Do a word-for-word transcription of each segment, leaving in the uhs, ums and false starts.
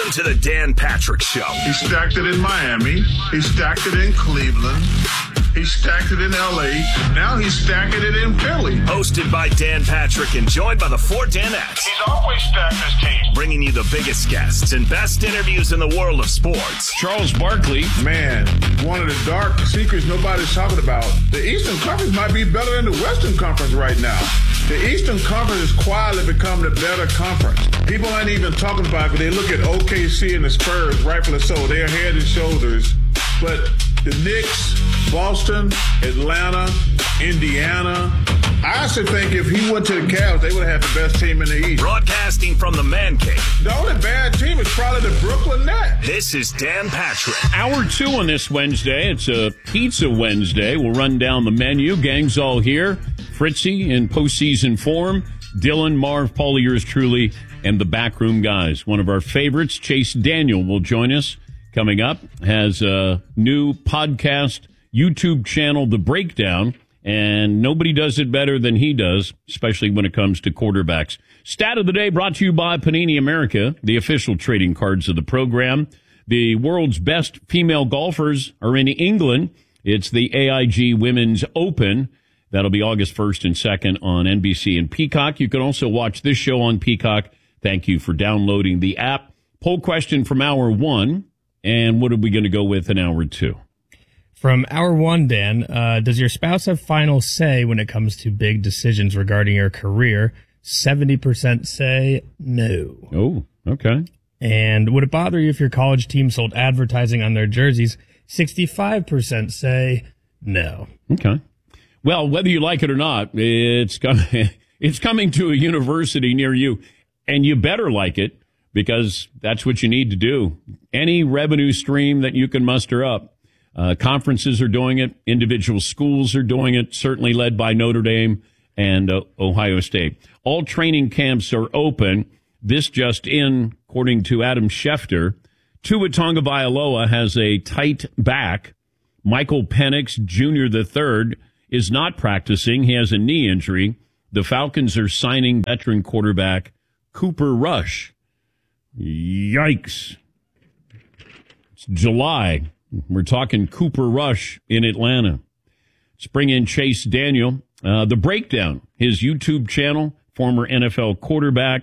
Welcome to the Dan Patrick Show. He stacked it in Miami. He stacked it in Cleveland. He stacked it in L A. Now he's stacking it in Philly. Hosted by Dan Patrick and joined by the four Danettes. He's always stacked his team. Bringing you the biggest guests and best interviews in the world of sports. Charles Barkley. Man, one of the dark secrets nobody's talking about. The Eastern Conference might be better than the Western Conference right now. The Eastern Conference is quietly becoming the better conference. People aren't even talking about it, but they look at O K C and the Spurs, rightfully so. They're head and shoulders. But the Knicks, Boston, Atlanta, Indiana, I actually think if he went to the Cavs, they would have the best team in the East. Broadcasting from the Man Cave. The only bad team is probably the Brooklyn Nets. This is Dan Patrick. Hour two on this Wednesday. It's a Pizza Wednesday. We'll run down the menu. Gang's all here. Fritzy in postseason form. Dylan, Marv, Paulie, yours truly, and the Backroom Guys. One of our favorites, Chase Daniel, will join us coming up. Has a new podcast, YouTube channel, The Breakdown, and nobody does it better than he does, especially when it comes to quarterbacks. Stat of the day brought to you by Panini America, the official trading cards of the program. The world's best female golfers are in England. It's the A I G Women's Open. That'll be August first and second on N B C and Peacock. You can also watch this show on Peacock. Thank you for downloading the app. Poll question from hour one. And what are we going to go with in hour two? From hour one, Dan, uh, does your spouse have final say when it comes to big decisions regarding your career? seventy percent say no. Oh, okay. And would it bother you if your college team sold advertising on their jerseys? sixty-five percent say no. Okay. Well, whether you like it or not, it's coming, it's coming to a university near you, and you better like it because that's what you need to do. Any revenue stream that you can muster up. Uh, conferences are doing it. Individual schools are doing it, certainly led by Notre Dame and uh, Ohio State. All training camps are open. This just in, according to Adam Schefter, Tua Tagovailoa has a tight back. Michael Penix Junior the third is not practicing. He has a knee injury. The Falcons are signing veteran quarterback Cooper Rush. Yikes. It's July. We're talking Cooper Rush in Atlanta. Let's bring in Chase Daniel. Uh, the Breakdown, his YouTube channel, former N F L quarterback.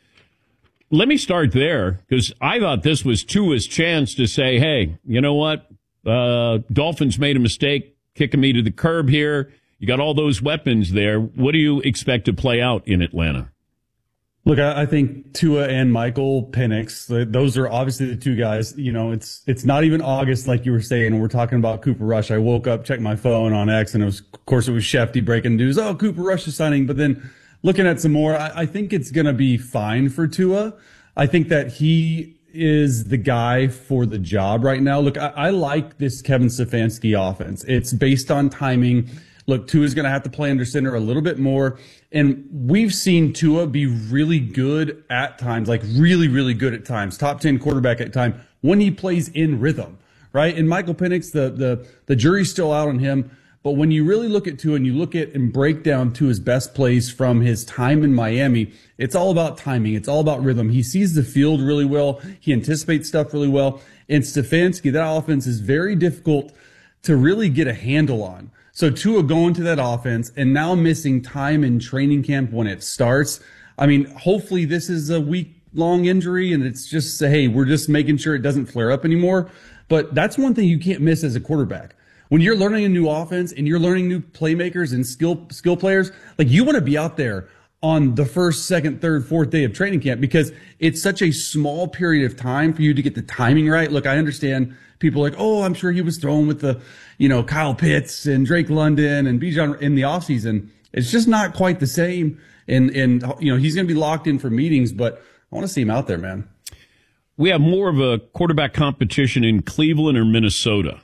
Let me start there because I thought this was Tua's chance to say, hey, you know what? Uh, Dolphins made a mistake kicking me to the curb here. You got all those weapons there. What do you expect to play out in Atlanta? Look, I, I think Tua and Michael Penix, those are obviously the two guys. You know, it's it's not even August like you were saying. We're talking about Cooper Rush. I woke up, checked my phone on X, and it was, of course, it was Shefty breaking news. Oh, Cooper Rush is signing. But then looking at some more, I, I think it's going to be fine for Tua. I think that he is the guy for the job right now. Look, I, I like this Kevin Stefanski offense. It's based on timing. Look, Tua's going to have to play under center a little bit more. And we've seen Tua be really good at times, like really, really good at times, top ten quarterback at time when he plays in rhythm, right? And Michael Penix, the, the, the jury's still out on him. But when you really look at Tua and you look at and break down Tua's best plays from his time in Miami, it's all about timing. It's all about rhythm. He sees the field really well. He anticipates stuff really well. And Stefanski, that offense is very difficult to really get a handle on. So Tua going to that offense and now missing time in training camp when it starts. I mean, hopefully this is a week-long injury and it's just, hey, we're just making sure it doesn't flare up anymore. But that's one thing you can't miss as a quarterback. When you're learning a new offense and you're learning new playmakers and skill skill players, like you want to be out there on the first, second, third, fourth day of training camp because it's such a small period of time for you to get the timing right. Look, I understand people are like, oh, I'm sure he was throwing with the, you know, Kyle Pitts and Drake London and Bijan in the offseason. It's just not quite the same. And, and you know, he's going to be locked in for meetings, but I want to see him out there, man. We have more of a quarterback competition in Cleveland or Minnesota?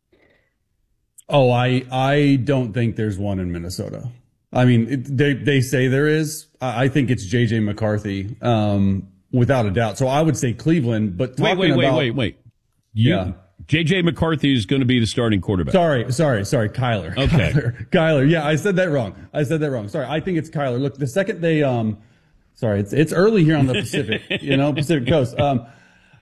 Oh, I I don't think there's one in Minnesota. I mean, it, they they say there is. I, I think it's J J McCarthy, um, without a doubt. So I would say Cleveland. But wait, wait, wait, about, wait, wait. You, yeah, J J McCarthy is going to be the starting quarterback. Sorry, sorry, sorry, Kyler. Okay, Kyler, Kyler. Yeah, I said that wrong. I said that wrong. Sorry, I think it's Kyler. Look, the second they, um, sorry, it's it's early here on the Pacific, you know, Pacific Coast. Um,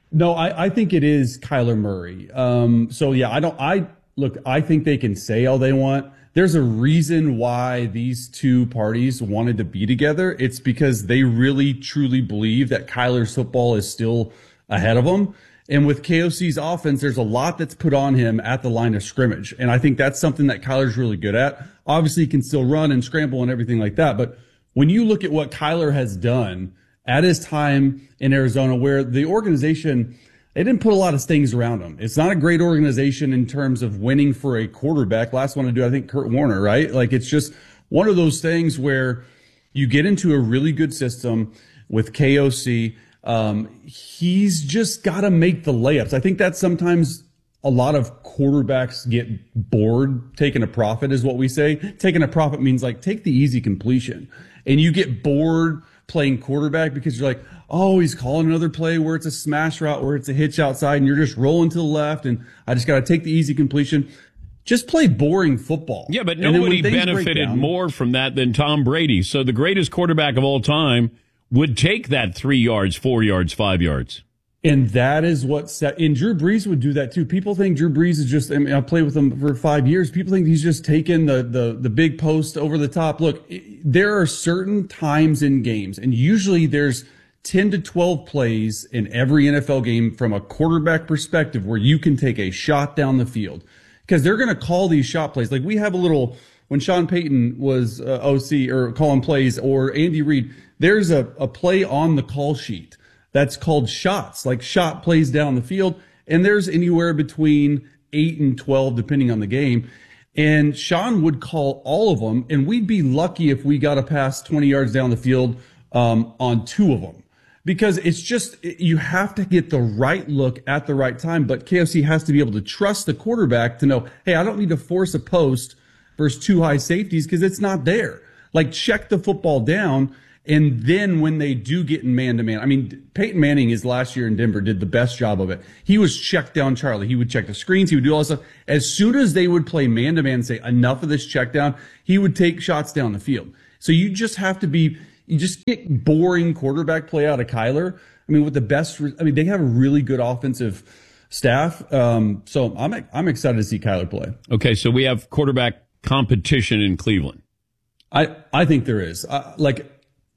No, I, I think it is Kyler Murray. Um, so yeah, I don't, I look, I think they can say all they want. There's a reason why these two parties wanted to be together. It's because they really truly believe that Kyler's football is still ahead of them. And with K O C's offense, there's a lot that's put on him at the line of scrimmage. And I think that's something that Kyler's really good at. Obviously, he can still run and scramble and everything like that. But when you look at what Kyler has done at his time in Arizona, where the organization, they didn't put a lot of things around him. It's not a great organization in terms of winning for a quarterback. Last one to do, I think, Kurt Warner, right? Like, it's just one of those things where you get into a really good system with K O C. Um, he's just got to make the layups. I think that sometimes a lot of quarterbacks get bored taking a profit, is what we say. Taking a profit means like take the easy completion, and you get bored playing quarterback because you're like, oh, he's calling another play where it's a smash route, where it's a hitch outside, and you're just rolling to the left, and I just got to take the easy completion. Just play boring football. Yeah, but nobody benefited down, more from that than Tom Brady. So the greatest quarterback of all time would take that three yards, four yards, five yards. And that is what set, and Drew Brees would do that too. People think Drew Brees is just, I mean, I played with him for five years. People think he's just taking the, the, the big post over the top. Look, there are certain times in games, and usually there's ten to twelve plays in every N F L game from a quarterback perspective where you can take a shot down the field, because they're going to call these shot plays. Like we have a little, when Sean Payton was uh, O C or calling plays, or Andy Reid, there's a, a play on the call sheet that's called shots, like shot plays down the field. And there's anywhere between eight and twelve, depending on the game. And Sean would call all of them, and we'd be lucky if we got a pass twenty yards down the field um, on two of them. Because it's just, you have to get the right look at the right time. But K O C has to be able to trust the quarterback to know, hey, I don't need to force a post versus two high safeties because it's not there. Like, check the football down. And then when they do get in man-to-man, I mean, Peyton Manning is last year in Denver did the best job of it. He was check down Charlie. He would check the screens. He would do all this stuff. As soon as they would play man-to-man and say, enough of this check down, he would take shots down the field. So you just have to be, you just get boring quarterback play out of Kyler. I mean, with the best, I mean, they have a really good offensive staff. Um, so I'm, I'm excited to see Kyler play. Okay. So we have quarterback competition in Cleveland. I, I think there is. Uh, like,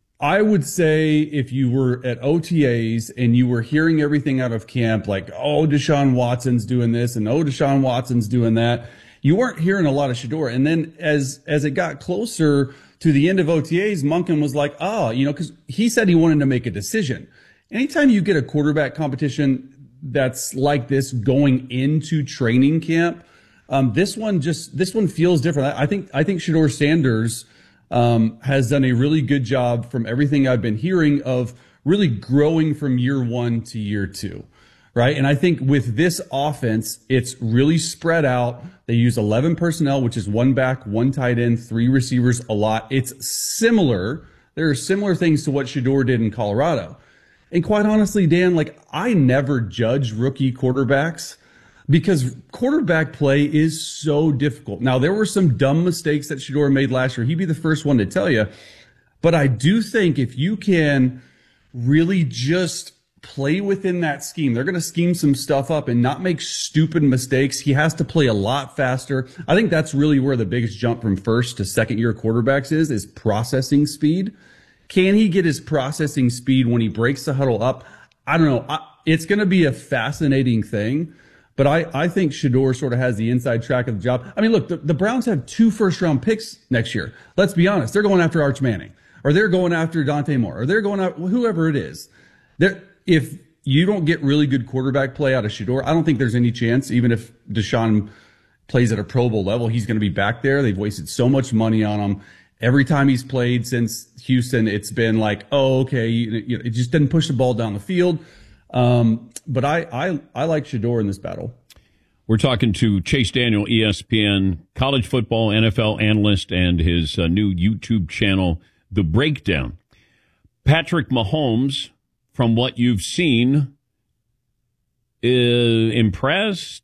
I would say if you were at O T As and you were hearing everything out of camp, like, oh, Deshaun Watson's doing this and oh, Deshaun Watson's doing that, you weren't hearing a lot of Shedeur. And then as, as it got closer to the end of O T As, Monken was like, oh, you know, cause he said he wanted to make a decision. Anytime you get a quarterback competition that's like this going into training camp, um, this one just, this one feels different. I think, I think Shedeur Sanders, Um, has done a really good job from everything I've been hearing of really growing from year one to year two, right? And I think with this offense, it's really spread out. They use eleven personnel, which is one back, one tight end, three receivers a lot. It's similar. There are similar things to what Shedeur did in Colorado. And quite honestly, Dan, like, I never judge rookie quarterbacks, because quarterback play is so difficult. Now, there were some dumb mistakes that Shedeur made last year. He'd be the first one to tell you. But I do think if you can really just play within that scheme, they're going to scheme some stuff up and not make stupid mistakes. He has to play a lot faster. I think that's really where the biggest jump from first to second year quarterbacks is, is processing speed. Can he get his processing speed when he breaks the huddle up? I don't know. I, it's going to be a fascinating thing. But I, I think Shedeur sort of has the inside track of the job. I mean, look, the, the Browns have two first-round picks next year. Let's be honest. They're going after Arch Manning, or they're going after Dante Moore, or they're going after whoever it is. They're, if you don't get really good quarterback play out of Shedeur, I don't think there's any chance, even if Deshaun plays at a Pro Bowl level, he's going to be back there. They've wasted so much money on him. Every time he's played since Houston, it's been like, oh, okay, you, you know, it just didn't push the ball down the field. Um, but I, I, I like Shedeur in this battle. We're talking to Chase Daniel, E S P N college football, N F L analyst, and his uh, new YouTube channel, The Breakdown. Patrick Mahomes, from what you've seen, is impressed?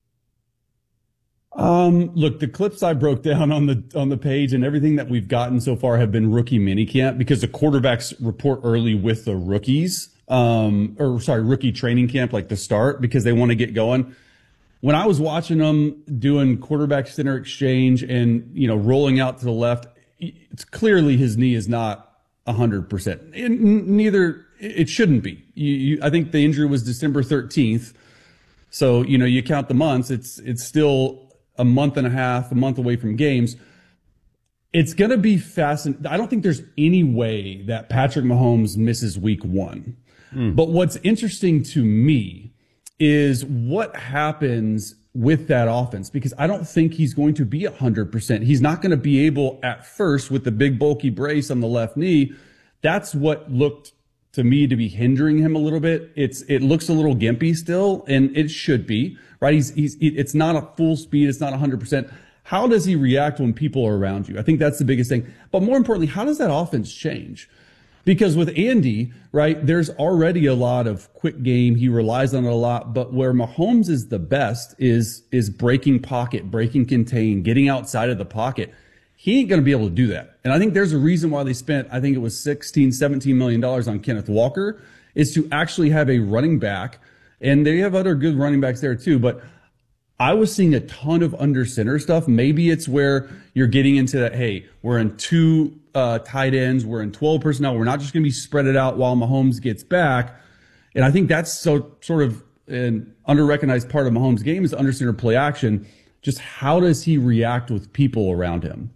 Um, look, the clips I broke down on the on the page and everything that we've gotten so far have been rookie minicamp, because the quarterbacks report early with the rookies. um, or sorry, rookie training camp, like the start, because they want to get going. When I was watching them doing quarterback center exchange and, you know, rolling out to the left, it's clearly his knee is not one hundred percent. And neither, it shouldn't be. You, you, I think the injury was December thirteenth. So, you know, you count the months, it's it's still a month and a half, a month away from games. It's going to be fascinating. I don't think there's any way that Patrick Mahomes misses week one. Mm. But what's interesting to me is what happens with that offense, because I don't think he's going to be one hundred percent. He's not going to be able at first with the big bulky brace on the left knee. That's what looked to me to be hindering him a little bit. It's it looks a little gimpy still, and it should be, right? He's he's it's not a full speed, it's not one hundred percent. How does he react when people are around you? I think that's the biggest thing. But more importantly, how does that offense change? Because with Andy, right, there's already a lot of quick game. He relies on it a lot. But where Mahomes is the best is, is breaking pocket, breaking contain, getting outside of the pocket. He ain't going to be able to do that. And I think there's a reason why they spent, I think it was sixteen, seventeen million dollars on Kenneth Walker, is to actually have a running back. And they have other good running backs there too. But I was seeing a ton of under center stuff. Maybe it's where you're getting into that, hey, we're in two uh, tight ends, we're in twelve personnel, we're not just going to be spread it out while Mahomes gets back. And I think that's so sort of an under-recognized part of Mahomes' game is under center play action. Just how does he react with people around him?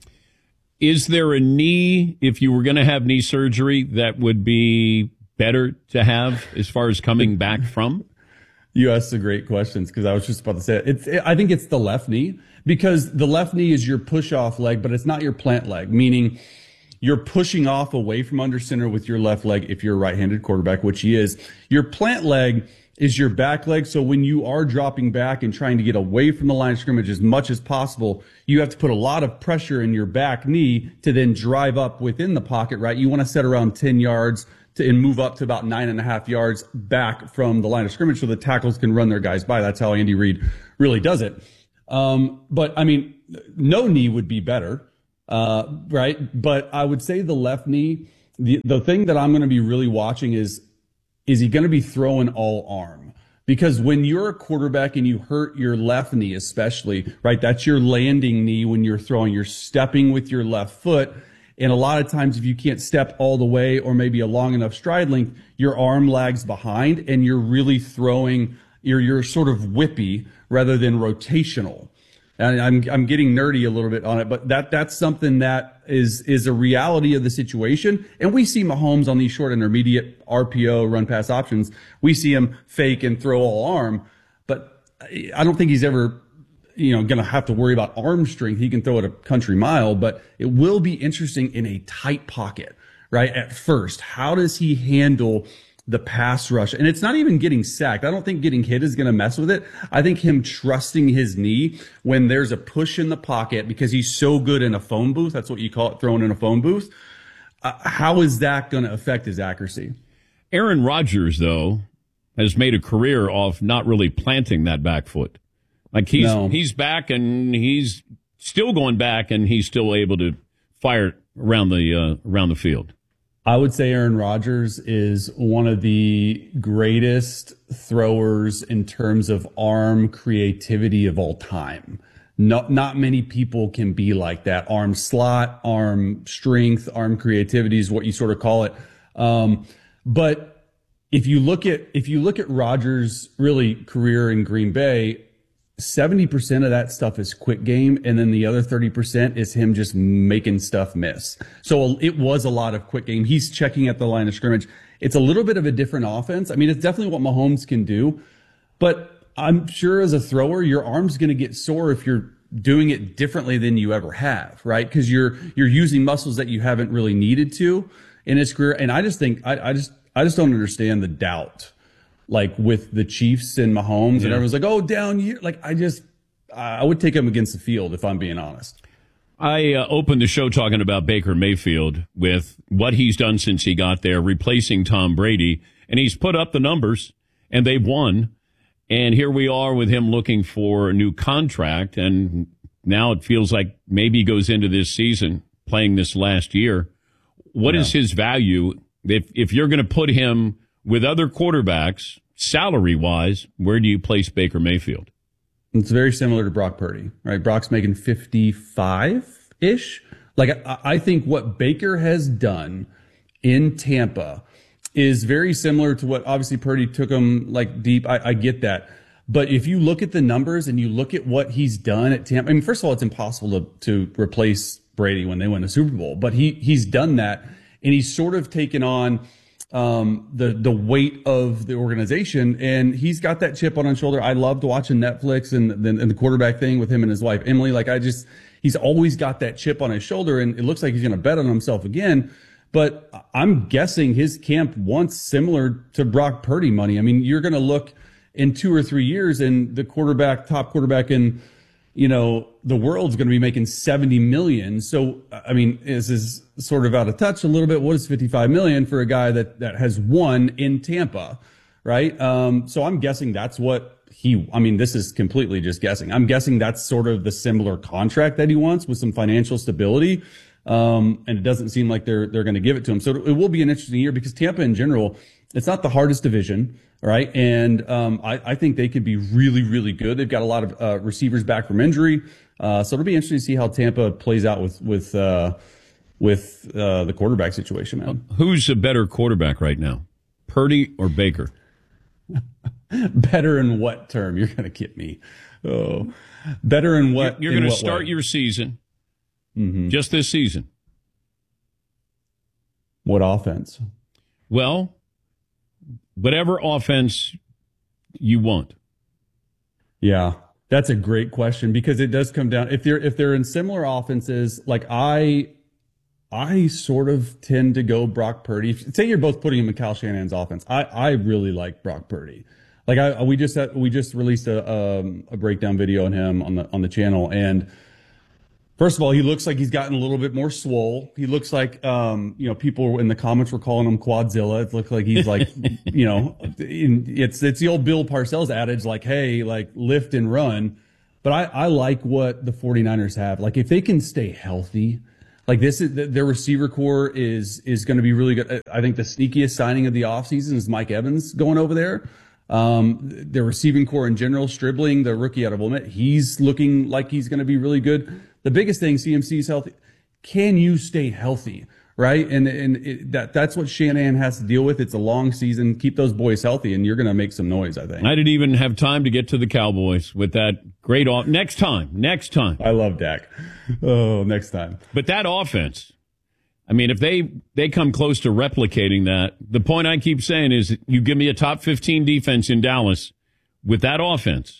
Is there a knee, if you were going to have knee surgery, that would be better to have as far as coming back from? You asked the great questions because I was just about to say it. It's, it, I think it's the left knee, because the left knee is your push-off leg, but it's not your plant leg, meaning you're pushing off away from under center with your left leg if you're a right-handed quarterback, which he is. Your plant leg is your back leg, so when you are dropping back and trying to get away from the line of scrimmage as much as possible, you have to put a lot of pressure in your back knee to then drive up within the pocket, right? You want to set around ten yards to, and move up to about nine and a half yards back from the line of scrimmage so the tackles can run their guys by. That's how Andy Reid really does it. Um, but I mean, no knee would be better, uh, right? But I would say the left knee, the, the thing that I'm going to be really watching is, is he going to be throwing all arm? Because when you're a quarterback and you hurt your left knee, especially, right, that's your landing knee when you're throwing, you're stepping with your left foot. And a lot of times if you can't step all the way or maybe a long enough stride length, your arm lags behind and you're really throwing, you're, you're sort of whippy rather than rotational. And I'm, I'm getting nerdy a little bit on it, but that, that's something that is, is a reality of the situation. And we see Mahomes on these short intermediate R P O run pass options. We see him fake and throw all arm, but I don't think he's ever, you know, going to have to worry about arm strength. He can throw it a country mile, but it will be interesting in a tight pocket, right? At first, how does he handle the pass rush? And it's not even getting sacked. I don't think getting hit is going to mess with it. I think him trusting his knee when there's a push in the pocket, because he's so good in a phone booth. That's what you call it, throwing in a phone booth. Uh, how is that going to affect his accuracy? Aaron Rodgers, though, has made a career off not really planting that back foot. Like he's no. he's back and he's still going back and he's still able to fire around the uh, around the field. I would say Aaron Rodgers is one of the greatest throwers in terms of arm creativity of all time. Not, not many people can be like that. Arm slot, arm strength, arm creativity is what you sort of call it. Um, but if you look at, if you look at Rodgers' really career in Green Bay, seventy percent of that stuff is quick game, and then the other thirty percent is him just making stuff miss. So it was a lot of quick game. He's checking at the line of scrimmage. It's a little bit of a different offense. I mean, it's definitely what Mahomes can do, but I'm sure as a thrower, your arm's going to get sore if you're doing it differently than you ever have, right? Because you're you're using muscles that you haven't really needed to in his career. And I just think I, I just I just don't understand the doubt. Like with the Chiefs and Mahomes, yeah. And everyone's like, oh, down here. Like, I just, I would take him against the field if I'm being honest. I uh, opened the show talking about Baker Mayfield with what he's done since he got there, replacing Tom Brady. And he's put up the numbers, and they've won. And here we are with him looking for a new contract. And now it feels like maybe he goes into this season playing this last year. What yeah. is his value if if you're going to put him with other quarterbacks, salary-wise, where do you place Baker Mayfield? It's very similar to Brock Purdy, right? Brock's making fifty-five-ish. Like, I, I think what Baker has done in Tampa is very similar to what obviously Purdy took him like deep. I, I get that. But if you look at the numbers and you look at what he's done at Tampa, I mean, first of all, it's impossible to, to replace Brady when they win a Super Bowl, but he, he's done that, and he's sort of taken on um, the, the weight of the organization, and he's got that chip on his shoulder. I loved watching Netflix and, and, and the quarterback thing with him and his wife, Emily. Like, I just, he's always got that chip on his shoulder, and it looks like he's going to bet on himself again. But I'm guessing his camp wants similar to Brock Purdy money. I mean, you're going to look in two or three years and the quarterback, top quarterback in, you know, the world's going to be making seventy million. So, I mean, is is sort of out of touch a little bit. What is fifty-five million for a guy that, that has won in Tampa, right? Um, so I'm guessing that's what he, I mean, this is completely just guessing. I'm guessing that's sort of the similar contract that he wants with some financial stability. Um, and it doesn't seem like they're, they're going to give it to him. So it will be an interesting year because Tampa in general, it's not the hardest division. All right. And, um, I, I think they could be really, really good. They've got a lot of, uh, receivers back from injury. Uh, so it'll be interesting to see how Tampa plays out with, with, uh, with, uh, the quarterback situation, man. Who's a better quarterback right now? Purdy or Baker? Better in what term? You're going to get me. Oh, better in what? You're, you're going to start way? your season. Mm-hmm. Just this season. What offense? Well, whatever offense you want. Yeah, that's a great question because it does come down if they're if they're in similar offenses. Like I, I sort of tend to go Brock Purdy. Say you're both putting him in Kyle Shanahan's offense. I I really like Brock Purdy. Like I we just had, we just released a um, a breakdown video on him on the on the channel and. First of all, he looks like he's gotten a little bit more swole. He looks like, um, you know, people in the comments were calling him Quadzilla. It looks like he's like, you know, it's it's the old Bill Parcells adage, like, hey, like lift and run. But I, I like what the 49ers have. Like if they can stay healthy, like this is their receiver core is is going to be really good. I think the sneakiest signing of the offseason is Mike Evans going over there. Um, their receiving core in general, Stribling, the rookie out of Ole Miss, he's looking like he's going to be really good. The biggest thing, C M C is healthy. Can you stay healthy, right? And and it, that that's what Shanahan has to deal with. It's a long season. Keep those boys healthy, and you're going to make some noise, I think. I didn't even have time to get to the Cowboys with that great off. Next time, next time. I love Dak. Oh, next time. But that offense, I mean, if they, they come close to replicating that, the point I keep saying is you give me a top fifteen defense in Dallas with that offense,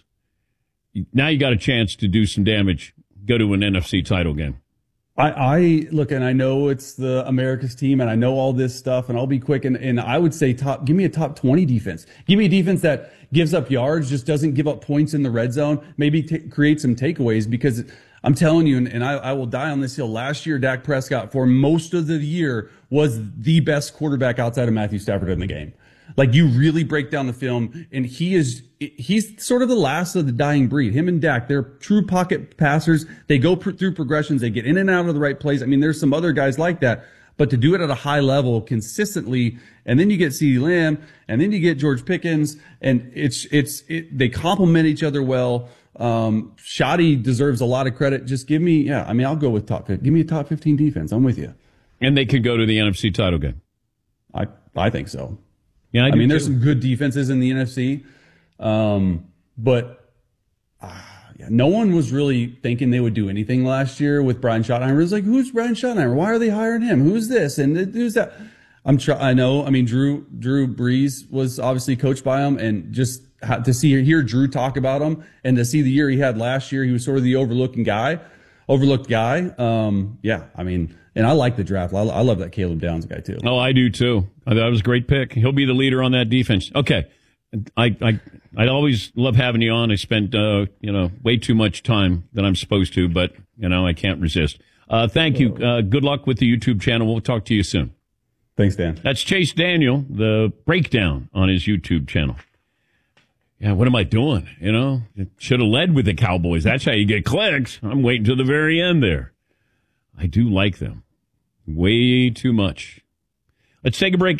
now you got a chance to do some damage. Go to an N F C title game. I, I look, and I know it's the America's team, and I know all this stuff, and I'll be quick. And, and I would say top, give me a top twenty defense. Give me a defense that gives up yards, just doesn't give up points in the red zone. Maybe t- create some takeaways because I'm telling you, and, and I, I will die on this hill. Last year, Dak Prescott for most of the year was the best quarterback outside of Matthew Stafford in the game. Like you really break down the film, and he is, he's sort of the last of the dying breed. Him and Dak, they're true pocket passers. They go pr- through progressions. They get in and out of the right plays. I mean, there's some other guys like that, but to do it at a high level consistently, and then you get CeeDee Lamb, and then you get George Pickens, and it's, it's, it, they complement each other well. Um, Shoddy deserves a lot of credit. Just give me, yeah, I mean, I'll go with top, give me a top fifteen defense. I'm with you. And they could go to the N F C title game. I, I think so. Yeah, I, I mean, there's too. some good defenses in the N F C, um, but uh, yeah, no one was really thinking they would do anything last year with Brian Schottenheimer. It was like, who's Brian Schottenheimer? Why are they hiring him? Who's this? And who's that? I'm try- I know. I mean, Drew Drew Brees was obviously coached by him, and just ha- to see hear Drew talk about him, and to see the year he had last year, he was sort of the overlooking guy, overlooked guy. Um, yeah, I mean. And I like the draft. I love that Caleb Downs guy, too. Oh, I do, too. That was a great pick. He'll be the leader on that defense. Okay. I I I always love having you on. I spent, uh, you know, way too much time than I'm supposed to, but, you know, I can't resist. Uh, thank you. Uh, good luck with the YouTube channel. We'll talk to you soon. Thanks, Dan. That's Chase Daniel, the breakdown on his YouTube channel. Yeah, what am I doing? You know, should have led with the Cowboys. That's how you get clicks. I'm waiting till the very end there. I do like them. Way too much. Let's take a break here.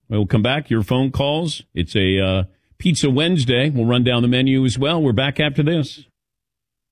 We'll come back. Your phone calls. It's a uh, Pizza Wednesday. We'll run down the menu as well. We're back after this.